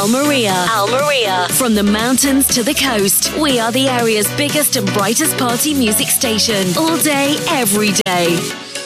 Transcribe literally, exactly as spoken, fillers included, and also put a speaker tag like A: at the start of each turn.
A: Maria. Al Maria. From the mountains to the coast, we are the area's biggest and brightest party music station. All day, every day.